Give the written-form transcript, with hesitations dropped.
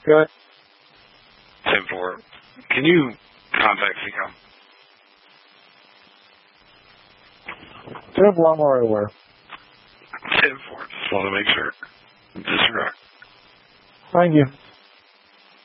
Good. 10-4. Can you contact CCOM? 10-4, I'm already aware. 10-4. Just want to make sure. Disregard. Thank you.